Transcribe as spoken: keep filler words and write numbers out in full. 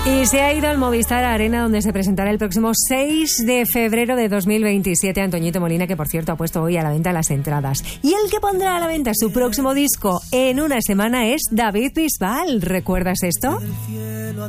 Y se ha ido al Movistar Arena, donde se presentará el próximo seis de febrero de dos mil veintisiete Antoñito Molina, que por cierto ha puesto hoy a la venta las entradas. Y el que pondrá a la venta su próximo disco en una semana es David Bisbal. ¿Recuerdas esto? Del cielo ha